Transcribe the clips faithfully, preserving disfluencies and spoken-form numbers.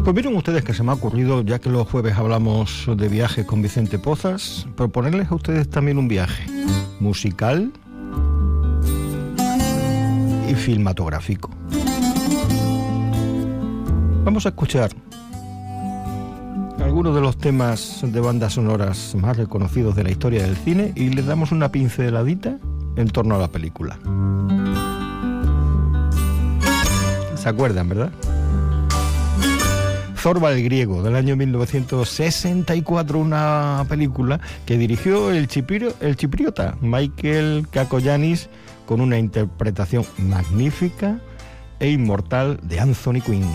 Pues vieron ustedes que se me ha ocurrido, ya que los jueves hablamos de viajes con Vicente Pozas, proponerles a ustedes también un viaje musical y filmatográfico. Vamos a escuchar algunos de los temas de bandas sonoras más reconocidos de la historia del cine y les damos una pinceladita en torno a la película. ¿Se acuerdan, verdad? Zorba el griego, del año mil novecientos sesenta y cuatro, una película que dirigió el, chipiro, el chipriota Michael Kakoyannis, con una interpretación magnífica e inmortal de Anthony Quinn.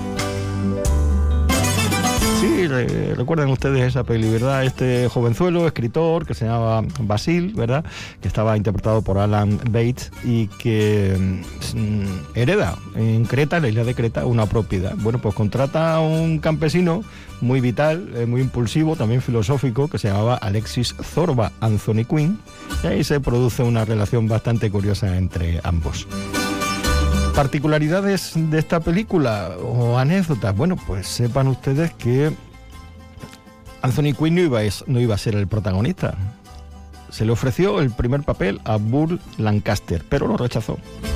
Sí, re, recuerdan ustedes esa peli, ¿verdad? Este jovenzuelo escritor que se llamaba Basil, ¿verdad? Que estaba interpretado por Alan Bates y que mm, hereda en Creta, en la isla de Creta, una propiedad. Bueno, pues contrata a un campesino muy vital, eh, muy impulsivo, también filosófico, que se llamaba Alexis Zorba Anthony Quinn, y ahí se produce una relación bastante curiosa entre ambos. ¿Particularidades de esta película o anécdotas? Bueno, pues sepan ustedes que Anthony Quinn no iba, a, no iba a ser el protagonista. Se le ofreció el primer papel a Burt Lancaster, pero lo rechazó.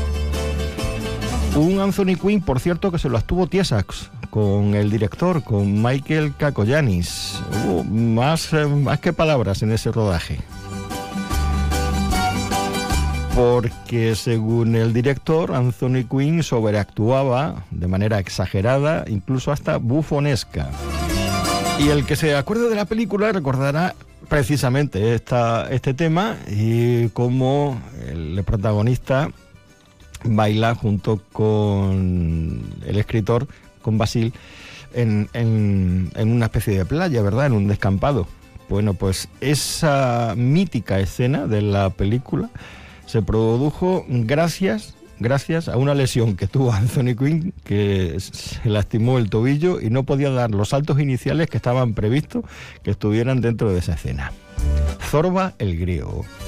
Un Anthony Quinn, por cierto, que se lo estuvo tiesas con el director, con Michael Kakoyannis. Hubo más, más que palabras en ese rodaje. Porque según el director, Anthony Quinn sobreactuaba de manera exagerada, incluso hasta bufonesca. Y el que se acuerde de la película recordará precisamente esta, este tema y cómo el protagonista baila junto con el escritor, con Basil, en, en, en una especie de playa, ¿verdad? En un descampado. Bueno, pues esa mítica escena de la película se produjo gracias, gracias a una lesión que tuvo Anthony Quinn, que se lastimó el tobillo y no podía dar los saltos iniciales que estaban previstos que estuvieran dentro de esa escena. Zorba el griego.